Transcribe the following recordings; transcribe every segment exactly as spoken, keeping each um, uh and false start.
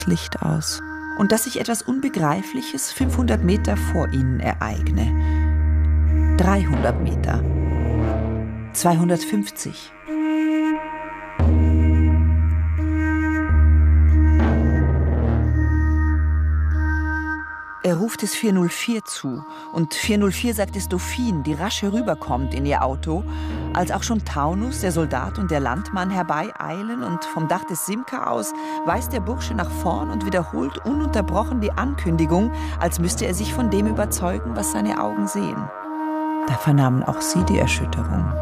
Licht aus und dass sich etwas Unbegreifliches fünfhundert Meter vor ihnen ereigne. dreihundert Meter. zweihundertfünfzig. Er ruft es vier null vier zu und vier null vier sagt es Dauphine, die rasch herüberkommt in ihr Auto, als auch schon Taunus, der Soldat und der Landmann herbeieilen und vom Dach des Simca aus weist der Bursche nach vorn und wiederholt ununterbrochen die Ankündigung, als müsste er sich von dem überzeugen, was seine Augen sehen. Da vernahmen auch sie die Erschütterung.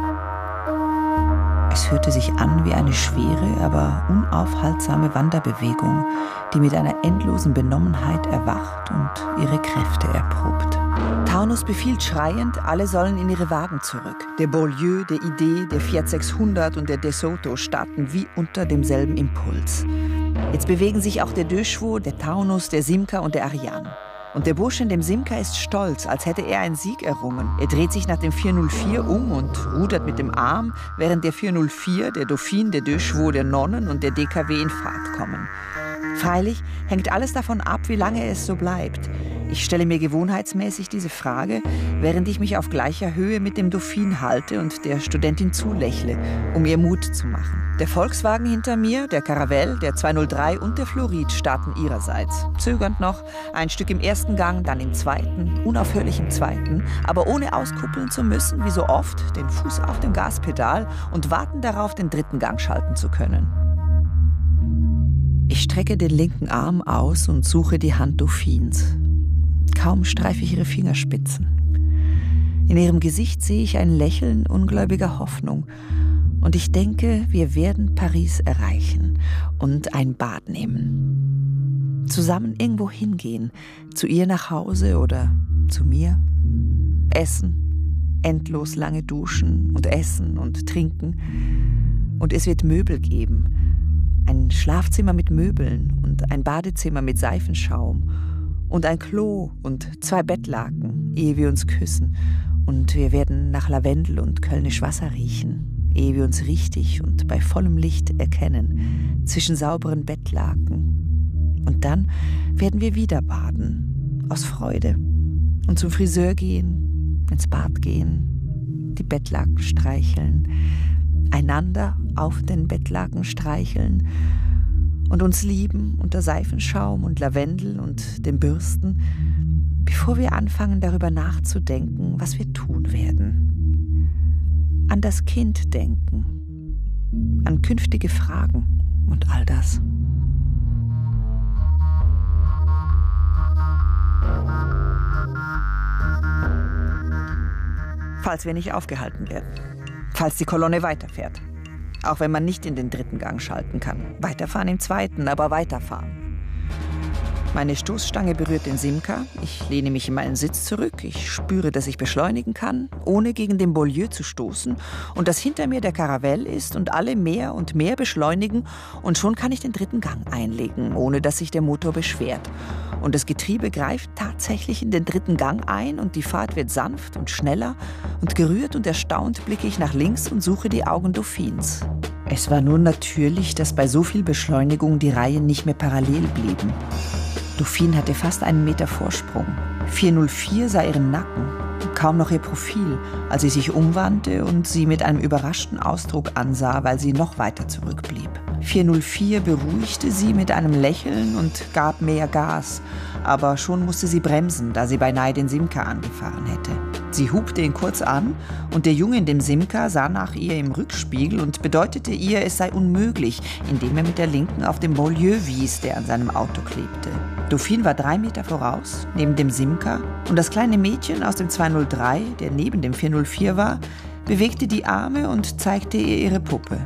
Es hörte sich an wie eine schwere, aber unaufhaltsame Wanderbewegung, die mit einer endlosen Benommenheit erwacht und ihre Kräfte erprobt. Taunus befiehlt schreiend, alle sollen in ihre Wagen zurück. Der Beaulieu, der Idee, der Fiat sechshundert und der De Soto starten wie unter demselben Impuls. Jetzt bewegen sich auch der De Chevaux, der Taunus, der Simca und der Ariane. Und der Bursche in dem Simca ist stolz, als hätte er einen Sieg errungen. Er dreht sich nach dem vier null vier um und rudert mit dem Arm, während der vier null vier, der Dauphine, der De Chevaux, der Nonnen und der D K W in Fahrt kommen. Freilich hängt alles davon ab, wie lange es so bleibt. Ich stelle mir gewohnheitsmäßig diese Frage, während ich mich auf gleicher Höhe mit dem Dauphine halte und der Studentin zulächle, um ihr Mut zu machen. Der Volkswagen hinter mir, der Caravelle, der zwei null drei und der Florid starten ihrerseits. Zögernd noch, ein Stück im ersten Gang, dann im zweiten, unaufhörlich im zweiten, aber ohne auskuppeln zu müssen, wie so oft, den Fuß auf dem Gaspedal und warten darauf, den dritten Gang schalten zu können. Ich strecke den linken Arm aus und suche die Hand Dauphines. Kaum streife ich ihre Fingerspitzen. In ihrem Gesicht sehe ich ein Lächeln ungläubiger Hoffnung. Und ich denke, wir werden Paris erreichen und ein Bad nehmen. Zusammen irgendwo hingehen, zu ihr nach Hause oder zu mir. Essen, endlos lange duschen und essen und trinken. Und es wird Möbel geben. Ein Schlafzimmer mit Möbeln und ein Badezimmer mit Seifenschaum. Und ein Klo und zwei Bettlaken, ehe wir uns küssen. Und wir werden nach Lavendel und Kölnisch Wasser riechen, ehe wir uns richtig und bei vollem Licht erkennen, zwischen sauberen Bettlaken. Und dann werden wir wieder baden, aus Freude. Und zum Friseur gehen, ins Bad gehen, die Bettlaken streicheln, einander auf den Bettlaken streicheln, und uns lieben unter Seifenschaum und Lavendel und den Bürsten, bevor wir anfangen, darüber nachzudenken, was wir tun werden. An das Kind denken, an künftige Fragen und all das. Falls wir nicht aufgehalten werden, falls die Kolonne weiterfährt. Auch wenn man nicht in den dritten Gang schalten kann. Weiterfahren im zweiten, aber weiterfahren. Meine Stoßstange berührt den Simca. Ich lehne mich in meinen Sitz zurück. Ich spüre, dass ich beschleunigen kann, ohne gegen den Beaulieu zu stoßen. Und dass hinter mir der Caravelle ist und alle mehr und mehr beschleunigen. Und schon kann ich den dritten Gang einlegen, ohne dass sich der Motor beschwert. Und das Getriebe greift tatsächlich in den dritten Gang ein und die Fahrt wird sanft und schneller. Und gerührt und erstaunt blicke ich nach links und suche die Augen Dauphines. Es war nur natürlich, dass bei so viel Beschleunigung die Reihen nicht mehr parallel blieben. Dauphine hatte fast einen Meter Vorsprung. vier null vier sah ihren Nacken, kaum noch ihr Profil, als sie sich umwandte und sie mit einem überraschten Ausdruck ansah, weil sie noch weiter zurückblieb. vier null vier beruhigte sie mit einem Lächeln und gab mehr Gas, aber schon musste sie bremsen, da sie beinahe den Simca angefahren hätte. Sie hupte ihn kurz an und der Junge in dem Simca sah nach ihr im Rückspiegel und bedeutete ihr, es sei unmöglich, indem er mit der Linken auf den Beaulieu wies, der an seinem Auto klebte. Dauphine war drei Meter voraus, neben dem Simca, und das kleine Mädchen aus dem zwei null drei, der neben dem vier null vier war, bewegte die Arme und zeigte ihr ihre Puppe.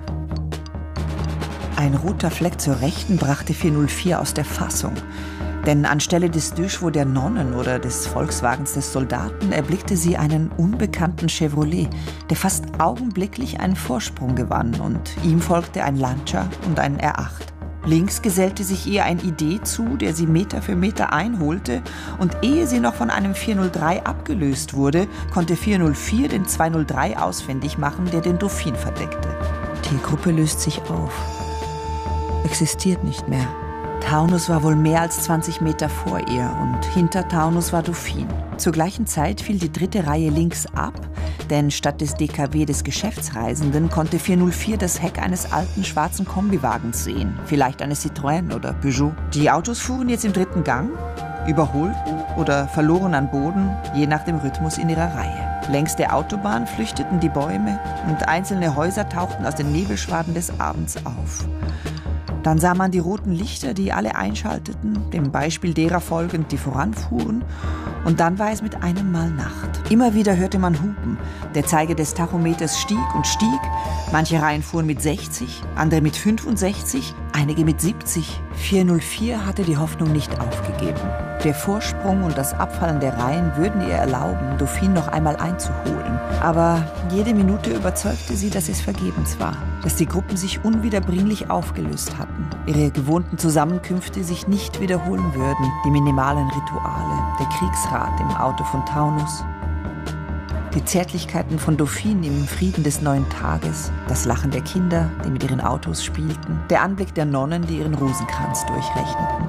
Ein roter Fleck zur Rechten brachte vier null vier aus der Fassung. Denn anstelle des De Chevaux der Nonnen oder des Volkswagens des Soldaten erblickte sie einen unbekannten Chevrolet, der fast augenblicklich einen Vorsprung gewann, und ihm folgte ein Lancia und ein R acht. Links gesellte sich ihr ein Idee zu, der sie Meter für Meter einholte, und ehe sie noch von einem vier null drei abgelöst wurde, konnte vier null vier den zwei null drei ausfindig machen, der den Dauphine verdeckte. Die Gruppe löst sich auf, existiert nicht mehr. Taunus war wohl mehr als zwanzig Meter vor ihr und hinter Taunus war Dauphine. Zur gleichen Zeit fiel die dritte Reihe links ab, denn statt des D K W des Geschäftsreisenden konnte vierhundertvier das Heck eines alten schwarzen Kombiwagens sehen, vielleicht eines Citroën oder Peugeot. Die Autos fuhren jetzt im dritten Gang, überholten oder verloren an Boden, je nach dem Rhythmus in ihrer Reihe. Längs der Autobahn flüchteten die Bäume und einzelne Häuser tauchten aus den Nebelschwaden des Abends auf. Dann sah man die roten Lichter, die alle einschalteten, dem Beispiel derer folgend, die voranfuhren. Und dann war es mit einem Mal Nacht. Immer wieder hörte man Hupen. Der Zeiger des Tachometers stieg und stieg. Manche Reihen fuhren mit sechzig, andere mit fünfundsechzig, einige mit siebzig. vierhundertvier hatte die Hoffnung nicht aufgegeben. Der Vorsprung und das Abfallen der Reihen würden ihr erlauben, Dauphine noch einmal einzuholen. Aber jede Minute überzeugte sie, dass es vergebens war, dass die Gruppen sich unwiederbringlich aufgelöst hatten, ihre gewohnten Zusammenkünfte sich nicht wiederholen würden, die minimalen Rituale, der Kriegsrat im Auto von Taunus, die Zärtlichkeiten von Dauphine im Frieden des neuen Tages, das Lachen der Kinder, die mit ihren Autos spielten, der Anblick der Nonnen, die ihren Rosenkranz durchrechneten.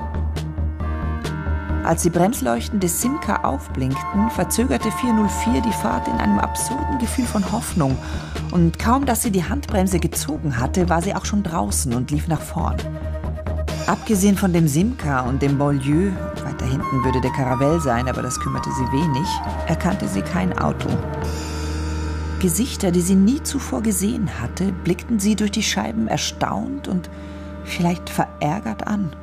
Als die Bremsleuchten des Simca aufblinkten, verzögerte vierhundertvier die Fahrt in einem absurden Gefühl von Hoffnung. Und kaum, dass sie die Handbremse gezogen hatte, war sie auch schon draußen und lief nach vorn. Abgesehen von dem Simca und dem Beaulieu, weiter hinten würde der Caravelle sein, aber das kümmerte sie wenig, erkannte sie kein Auto. Gesichter, die sie nie zuvor gesehen hatte, blickten sie durch die Scheiben erstaunt und vielleicht verärgert an.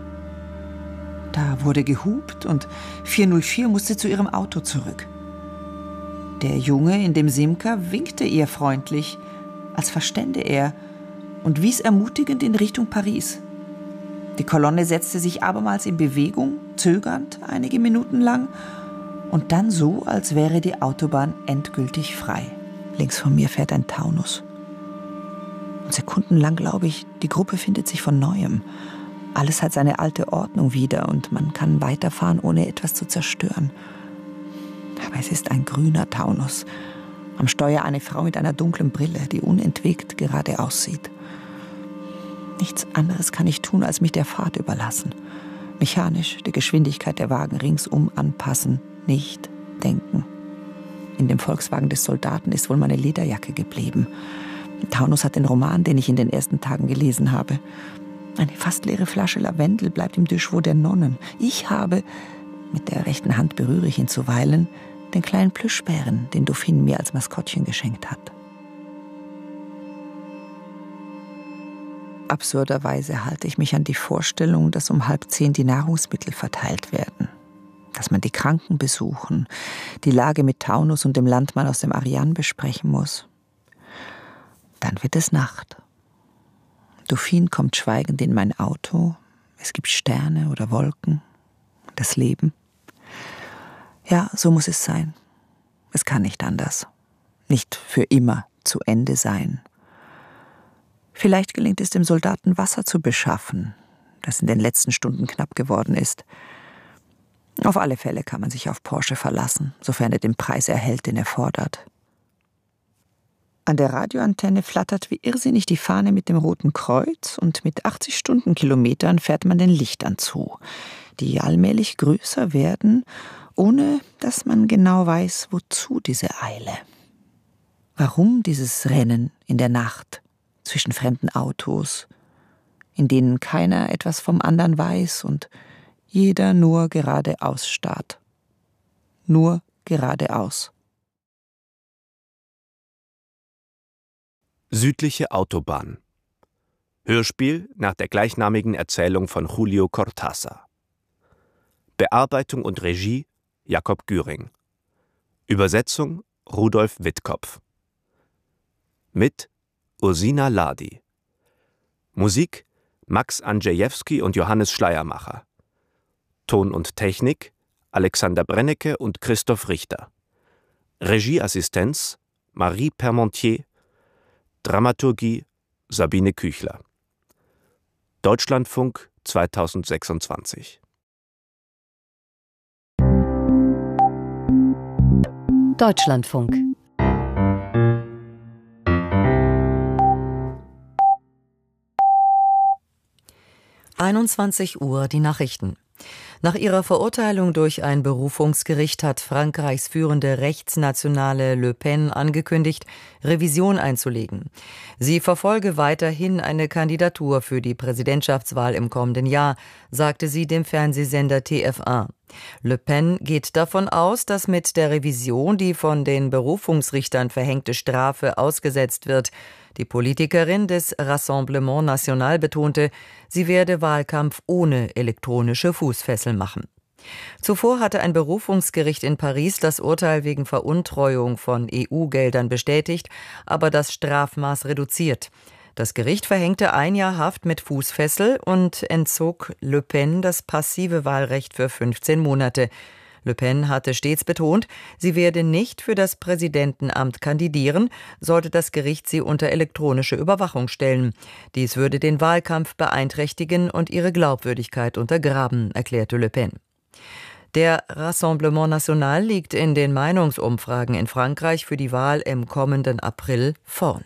Da wurde gehupt und vierhundertvier musste zu ihrem Auto zurück. Der Junge in dem Simca winkte ihr freundlich, als verstände er, und wies ermutigend in Richtung Paris. Die Kolonne setzte sich abermals in Bewegung, zögernd einige Minuten lang, und dann so, als wäre die Autobahn endgültig frei. Links von mir fährt ein Taunus. Und sekundenlang glaube ich, die Gruppe findet sich von Neuem. Alles hat seine alte Ordnung wieder und man kann weiterfahren, ohne etwas zu zerstören. Aber es ist ein grüner Taunus. Am Steuer eine Frau mit einer dunklen Brille, die unentwegt gerade aussieht. Nichts anderes kann ich tun, als mich der Fahrt überlassen. Mechanisch die Geschwindigkeit der Wagen ringsum anpassen, nicht denken. In dem Volkswagen des Soldaten ist wohl meine Lederjacke geblieben. Taunus hat den Roman, den ich in den ersten Tagen gelesen habe. Eine fast leere Flasche Lavendel bleibt im Duschwo der Nonnen. Ich habe, mit der rechten Hand berühre ich ihn zuweilen, den kleinen Plüschbären, den Dauphine mir als Maskottchen geschenkt hat. Absurderweise halte ich mich an die Vorstellung, dass um halb zehn die Nahrungsmittel verteilt werden. Dass man die Kranken besuchen, die Lage mit Taunus und dem Landmann aus dem Ariane besprechen muss. Dann wird es Nacht. Dauphine kommt schweigend in mein Auto. Es gibt Sterne oder Wolken. Das Leben. Ja, so muss es sein. Es kann nicht anders. Nicht für immer zu Ende sein. Vielleicht gelingt es dem Soldaten, Wasser zu beschaffen, das in den letzten Stunden knapp geworden ist. Auf alle Fälle kann man sich auf Porsche verlassen, sofern er den Preis erhält, den er fordert. An der Radioantenne flattert wie irrsinnig die Fahne mit dem Roten Kreuz und mit achtzig Stundenkilometern fährt man den Lichtern zu, die allmählich größer werden, ohne dass man genau weiß, wozu diese Eile. Warum dieses Rennen in der Nacht zwischen fremden Autos, in denen keiner etwas vom anderen weiß und jeder nur geradeaus starrt. Nur geradeaus. Südliche Autobahn. Hörspiel nach der gleichnamigen Erzählung von Julio Cortázar. Bearbeitung und Regie Jakob Güring. Übersetzung Rudolf Wittkopf. Mit Ursina Ladi. Musik Max Andrzejewski und Johannes Schleiermacher. Ton und Technik Alexander Brennecke und Christoph Richter. Regieassistenz Marie Permontier. Dramaturgie Sabine Küchler. Deutschlandfunk zweitausendsechsundzwanzig. Deutschlandfunk. einundzwanzig Uhr die Nachrichten. Nach ihrer Verurteilung durch ein Berufungsgericht hat Frankreichs führende Rechtsnationale Le Pen angekündigt, Revision einzulegen. Sie verfolge weiterhin eine Kandidatur für die Präsidentschaftswahl im kommenden Jahr, sagte sie dem Fernsehsender T F eins. Le Pen geht davon aus, dass mit der Revision die von den Berufungsrichtern verhängte Strafe ausgesetzt wird. Die Politikerin des Rassemblement National betonte, sie werde Wahlkampf ohne elektronische Fußfessel machen. Zuvor hatte ein Berufungsgericht in Paris das Urteil wegen Veruntreuung von E U-Geldern bestätigt, aber das Strafmaß reduziert. Das Gericht verhängte ein Jahr Haft mit Fußfessel und entzog Le Pen das passive Wahlrecht für fünfzehn Monate. Le Pen hatte stets betont, sie werde nicht für das Präsidentenamt kandidieren, sollte das Gericht sie unter elektronische Überwachung stellen. Dies würde den Wahlkampf beeinträchtigen und ihre Glaubwürdigkeit untergraben, erklärte Le Pen. Der Rassemblement National liegt in den Meinungsumfragen in Frankreich für die Wahl im kommenden April vorn.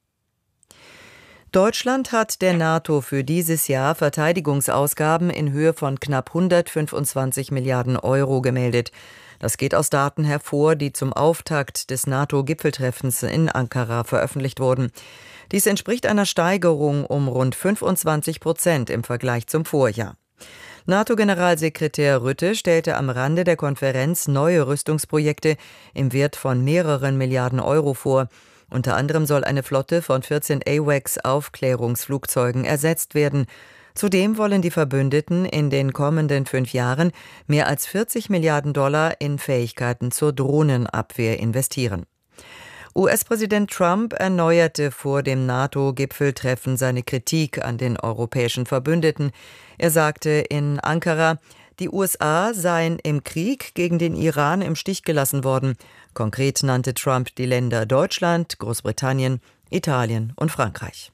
Deutschland hat der NATO für dieses Jahr Verteidigungsausgaben in Höhe von knapp hundertfünfundzwanzig Milliarden Euro gemeldet. Das geht aus Daten hervor, die zum Auftakt des NATO-Gipfeltreffens in Ankara veröffentlicht wurden. Dies entspricht einer Steigerung um rund fünfundzwanzig Prozent im Vergleich zum Vorjahr. NATO-Generalsekretär Rutte stellte am Rande der Konferenz neue Rüstungsprojekte im Wert von mehreren Milliarden Euro vor. Unter anderem soll eine Flotte von vierzehn AWACS-Aufklärungsflugzeugen ersetzt werden. Zudem wollen die Verbündeten in den kommenden fünf Jahren mehr als vierzig Milliarden Dollar in Fähigkeiten zur Drohnenabwehr investieren. U S-Präsident Trump erneuerte vor dem NATO-Gipfeltreffen seine Kritik an den europäischen Verbündeten. Er sagte in Ankara, die U S A seien im Krieg gegen den Iran im Stich gelassen worden. Konkret nannte Trump die Länder Deutschland, Großbritannien, Italien und Frankreich.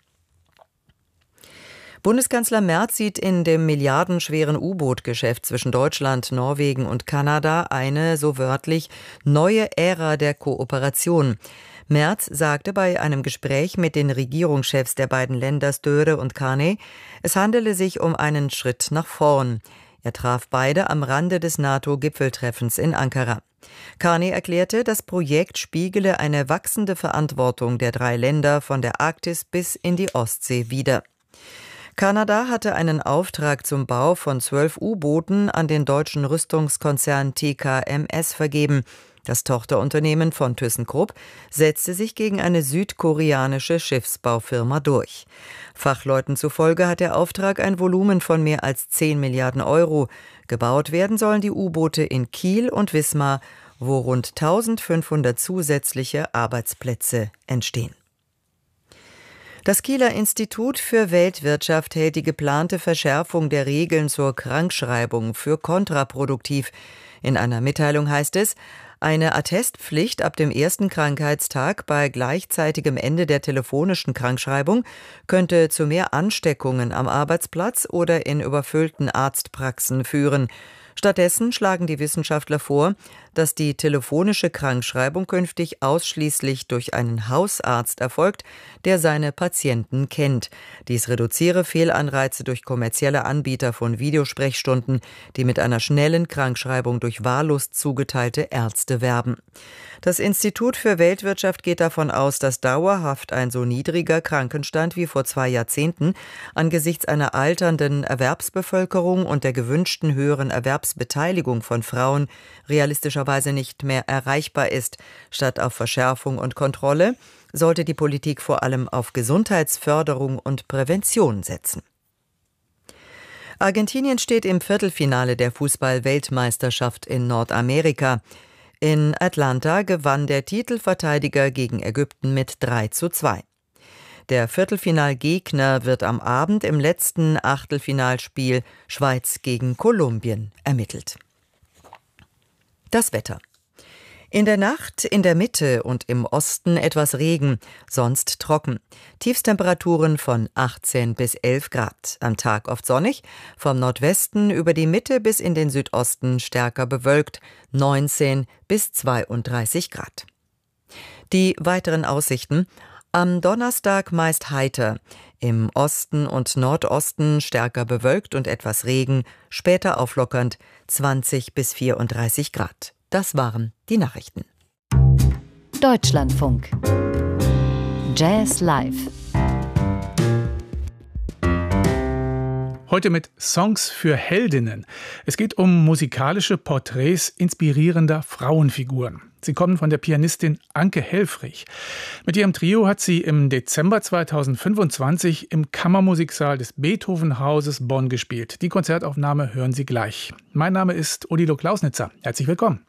Bundeskanzler Merz sieht in dem milliardenschweren U-Boot-Geschäft zwischen Deutschland, Norwegen und Kanada eine, so wörtlich, neue Ära der Kooperation. Merz sagte bei einem Gespräch mit den Regierungschefs der beiden Länder Störe und Carney, es handele sich um einen Schritt nach vorn. Er traf beide am Rande des NATO-Gipfeltreffens in Ankara. Carney erklärte, das Projekt spiegele eine wachsende Verantwortung der drei Länder von der Arktis bis in die Ostsee wider. Kanada hatte einen Auftrag zum Bau von zwölf U-Booten an den deutschen Rüstungskonzern T K M S vergeben. Das Tochterunternehmen von ThyssenKrupp setzte sich gegen eine südkoreanische Schiffsbaufirma durch. Fachleuten zufolge hat der Auftrag ein Volumen von mehr als zehn Milliarden Euro. Gebaut werden sollen die U-Boote in Kiel und Wismar, wo rund eintausendfünfhundert zusätzliche Arbeitsplätze entstehen. Das Kieler Institut für Weltwirtschaft hält die geplante Verschärfung der Regeln zur Krankschreibung für kontraproduktiv. In einer Mitteilung heißt es, eine Attestpflicht ab dem ersten Krankheitstag bei gleichzeitigem Ende der telefonischen Krankschreibung könnte zu mehr Ansteckungen am Arbeitsplatz oder in überfüllten Arztpraxen führen. Stattdessen schlagen die Wissenschaftler vor, dass die telefonische Krankschreibung künftig ausschließlich durch einen Hausarzt erfolgt, der seine Patienten kennt. Dies reduziere Fehlanreize durch kommerzielle Anbieter von Videosprechstunden, die mit einer schnellen Krankschreibung durch wahllos zugeteilte Ärzte werben. Das Institut für Weltwirtschaft geht davon aus, dass dauerhaft ein so niedriger Krankenstand wie vor zwei Jahrzehnten angesichts einer alternden Erwerbsbevölkerung und der gewünschten höheren Erwerbsbeteiligung von Frauen realistischerweise nicht mehr erreichbar ist. Statt auf Verschärfung und Kontrolle sollte die Politik vor allem auf Gesundheitsförderung und Prävention setzen. Argentinien steht im Viertelfinale der Fußball-Weltmeisterschaft in Nordamerika. In Atlanta gewann der Titelverteidiger gegen Ägypten mit drei zu zwei. Der Viertelfinalgegner wird am Abend im letzten Achtelfinalspiel Schweiz gegen Kolumbien ermittelt. Das Wetter. In der Nacht in der Mitte und im Osten etwas Regen, sonst trocken. Tiefstemperaturen von achtzehn bis elf Grad. Am Tag oft sonnig, vom Nordwesten über die Mitte bis in den Südosten stärker bewölkt, neunzehn bis zweiunddreißig Grad. Die weiteren Aussichten. Am Donnerstag meist heiter, im Osten und Nordosten stärker bewölkt und etwas Regen, später auflockernd zwanzig bis vierunddreißig Grad. Das waren die Nachrichten. Deutschlandfunk. Jazz Live. Heute mit Songs für Heldinnen. Es geht um musikalische Porträts inspirierender Frauenfiguren. Sie kommen von der Pianistin Anke Helfrich. Mit ihrem Trio hat sie im Dezember zweitausendfünfundzwanzig im Kammermusiksaal des Beethoven-Hauses Bonn gespielt. Die Konzertaufnahme hören Sie gleich. Mein Name ist Odilo Klausnitzer. Herzlich willkommen.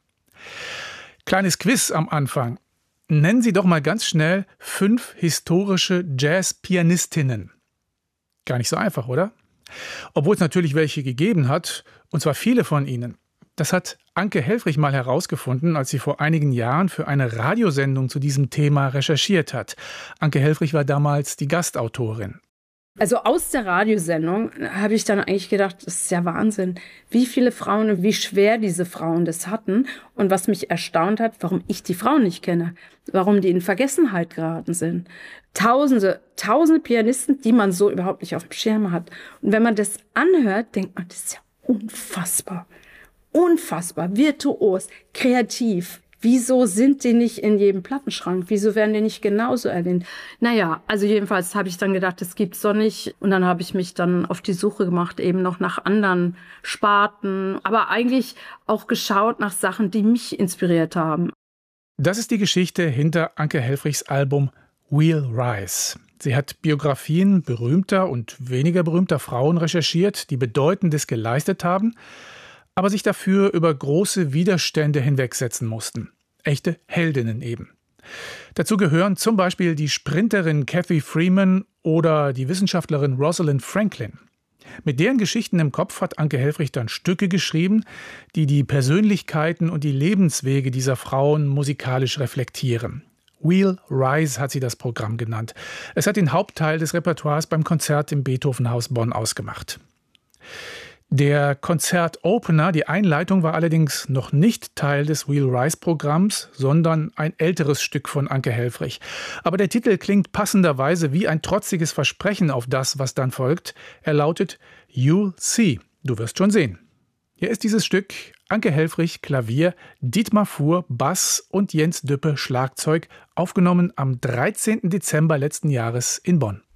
Kleines Quiz am Anfang. Nennen Sie doch mal ganz schnell fünf historische Jazz-Pianistinnen. Gar nicht so einfach, oder? Obwohl es natürlich welche gegeben hat, und zwar viele von ihnen. Das hat Anke Helfrich mal herausgefunden, als sie vor einigen Jahren für eine Radiosendung zu diesem Thema recherchiert hat. Anke Helfrich war damals die Gastautorin. Also aus der Radiosendung habe ich dann eigentlich gedacht, das ist ja Wahnsinn, wie viele Frauen und wie schwer diese Frauen das hatten. Und was mich erstaunt hat, warum ich die Frauen nicht kenne, warum die in Vergessenheit geraten sind. Tausende, tausende Pianisten, die man so überhaupt nicht auf dem Schirm hat. Und wenn man das anhört, denkt man, das ist ja unfassbar. Unfassbar, virtuos, kreativ. Wieso sind die nicht in jedem Plattenschrank? Wieso werden die nicht genauso erwähnt? Naja, also jedenfalls habe ich dann gedacht, das gibt's doch nicht. Und dann habe ich mich dann auf die Suche gemacht, eben noch nach anderen Sparten. Aber eigentlich auch geschaut nach Sachen, die mich inspiriert haben. Das ist die Geschichte hinter Anke Helfrichs Album We'll Rise. Sie hat Biografien berühmter und weniger berühmter Frauen recherchiert, die Bedeutendes geleistet haben, aber sich dafür über große Widerstände hinwegsetzen mussten. Echte Heldinnen eben. Dazu gehören zum Beispiel die Sprinterin Cathy Freeman oder die Wissenschaftlerin Rosalind Franklin. Mit deren Geschichten im Kopf hat Anke Helfrich dann Stücke geschrieben, die die Persönlichkeiten und die Lebenswege dieser Frauen musikalisch reflektieren. We'll Rise hat sie das Programm genannt. Es hat den Hauptteil des Repertoires beim Konzert im Beethoven-Haus Bonn ausgemacht. Der Konzertopener, die Einleitung, war allerdings noch nicht Teil des We'll Rise-Programms, sondern ein älteres Stück von Anke Helfrich. Aber der Titel klingt passenderweise wie ein trotziges Versprechen auf das, was dann folgt. Er lautet You'll See, du wirst schon sehen. Hier ist dieses Stück, Anke Helfrich Klavier, Dietmar Fuhr Bass und Jens Düppe Schlagzeug, aufgenommen am dreizehnten Dezember letzten Jahres in Bonn.